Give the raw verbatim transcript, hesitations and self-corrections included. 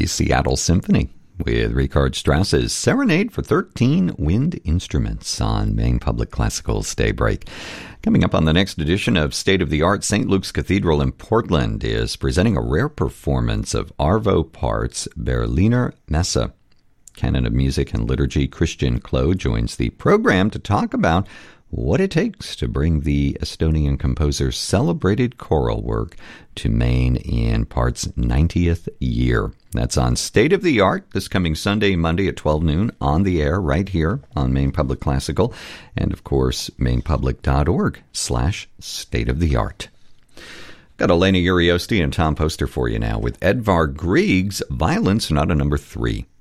the Seattle Symphony with Richard Strauss's Serenade for thirteen Wind Instruments on Maine Public Classical's Daybreak. Coming up on the next edition of State of the Art, Saint Luke's Cathedral in Portland is presenting a rare performance of Arvo Pärt's Berliner Messe. Canon of Music and Liturgy Christian Klo joins the program to talk about what it takes to bring the Estonian composer's celebrated choral work to Maine in Pärt's ninetieth year. That's on State of the Art this coming Sunday, Monday at twelve noon on the air right here on Maine Public Classical. And, of course, mainepublic.org slash state of the art. Got Elena Uriosti and Tom Poster for you now with Edvard Grieg's Violin Sonata number three.